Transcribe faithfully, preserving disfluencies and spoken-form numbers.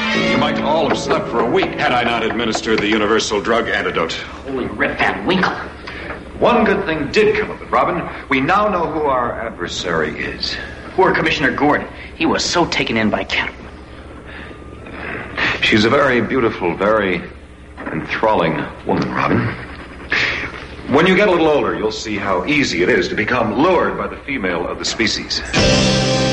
You might all have slept for a week had I not administered the universal drug antidote. Holy Rip Van Winkle. One good thing did come of it, Robin. We now know who our adversary is. Poor Commissioner Gordon. He was so taken in by Kent. She's a very beautiful, very enthralling woman, Robin. When you get a little older, you'll see how easy it is to become lured by the female of the species.